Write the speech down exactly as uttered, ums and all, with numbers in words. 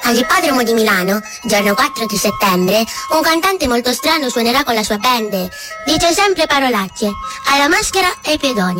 All'ippodromo di Milano, giorno quattro di settembre, un cantante molto strano suonerà con la sua band. Dice sempre parolacce, alla maschera e ai pedoni.